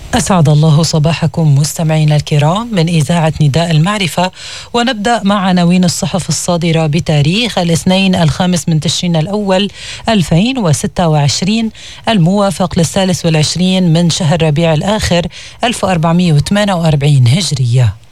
أسعد الله صباحكم مستمعينا الكرام من إذاعة نداء المعرفة، ونبدأ مع عناوين الصحف الصادرة بتاريخ الاثنين 5 تشرين الأول 2026 الموافق 23 من شهر ربيع الآخر 1448 هجرية.